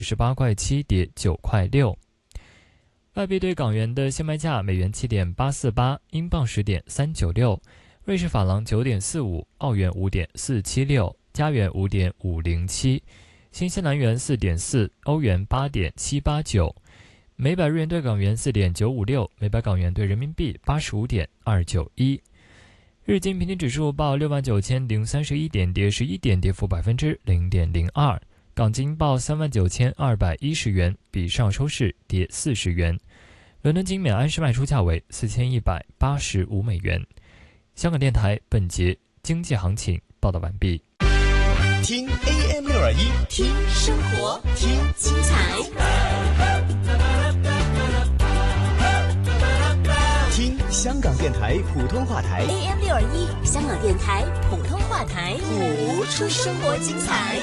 18块7，跌9块6。外币对港元的现卖价：美元7.848，英镑10.396，瑞士法郎9.45，澳元5.476，加元5.507，新西兰元4.4，欧元8.789，每百日元对港元4.956，每百港元对人民币85.291。日经平均指数报69031点，跌11点，跌幅0.02%。港金报39210元，比上收市跌40元。伦敦金每安士卖出价为4185美元。香港电台本节经济行情报道完毕。 听 AM621，听生活，听精彩，听香港电台普通话台 AM621，香港电台普通话台， 谱出生活精彩。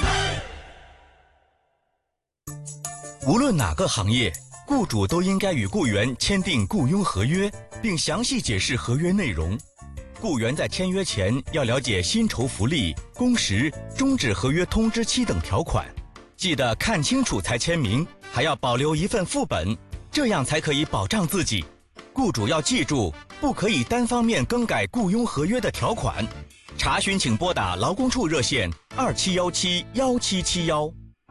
无论哪个行业，雇主都应该与雇员签订雇佣合约，并详细解释合约内容。雇员在签约前要了解薪酬福利、工时、终止合约通知期等条款，记得看清楚才签名，还要保留一份副本，这样才可以保障自己。雇主要记住，不可以单方面更改雇佣合约的条款。查询请拨打劳工处热线27171771。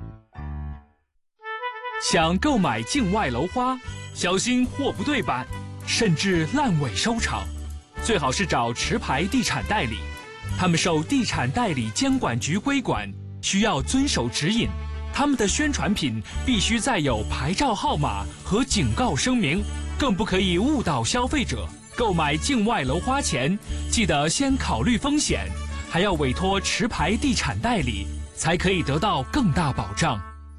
想购买境外楼花，小心货不对版，甚至烂尾收场。最好是找持牌地产代理，他们受地产代理监管局规管，需要遵守指引。他们的宣传品必须载有牌照号码和警告声明，更不可以误导消费者。购买境外楼花前，记得先考虑风险，还要委托持牌地产代理，才可以得到更大保障。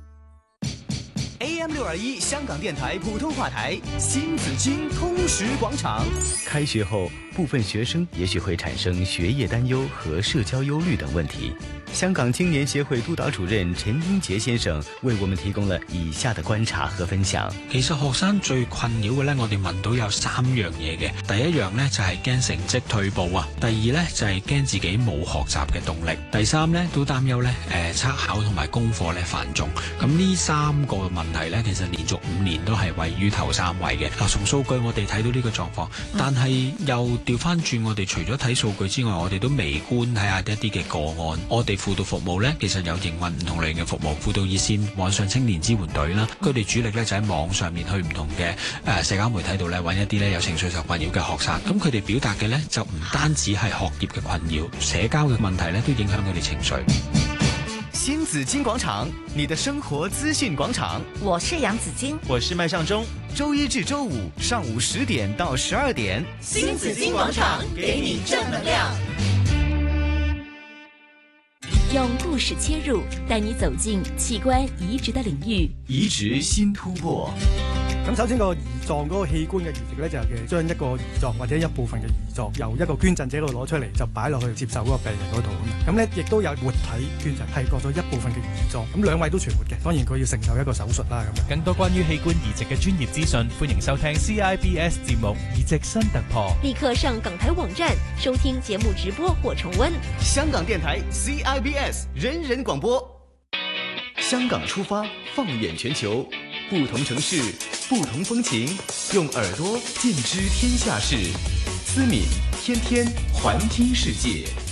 AM621香港电台普通话台新紫荆通识广场。 开学后，部分学生也许会产生学业担忧和社交忧虑等问题。香港青年協會督導主任陳英傑先生為我們提供了以下的觀察和分享。 其實學生最困擾嘅呢，我哋問到有3樣嘢嘅。第一樣呢，就係驚成績退步啊，第二呢，就係驚自己冇學習嘅動力，第三呢，都擔憂呢測考同埋功課呢繁重。咁呢3個問題呢，其實連續5年都係位於頭3位嘅。嗱，從數據我哋睇到呢個狀況，但係又調翻轉，我哋除咗睇數據之外，我哋都微觀睇下一啲嘅個案。我哋輔導服務呢，其實有營運唔同類型嘅服務，輔導熱線、網上青年支援隊啦，佢哋主力呢，就喺網上面去唔同嘅社交媒體度呢，揾一啲呢有情緒受困擾嘅學生。咁佢哋表達嘅呢，就唔單止係學業嘅困擾，社交嘅問題呢，都影響佢哋情緒。 新紫荊廣場，你的生活資訊廣場。 我是楊子矜， 我是麥尚中。周一至周五上午10點到12點， 新紫荊廣場給你正能量。用故事切入，帶你走進器官移植的領域， 移植新突破。 咁首先個胰臟嗰個器官嘅移植咧，就係將一個胰臟或者一部分嘅胰臟由一個捐贈者度攞出嚟，就擺落去接受嗰個病人嗰度咁咧，亦都有活體捐贈，係割咗一部分嘅胰臟，咁2位都存活嘅。當然佢要承受一個手術啦咁樣。 更多關於器官移植嘅專業資訊，歡迎收聽 CIBS 節目《移植新突破》。 立刻上港台網站收聽節目直播或重溫。 香港電台 CIBS 人人廣播。香港出發，放眼全球，不同城市，不同風情，用耳朵見知天下事。思敏天天環聽世界。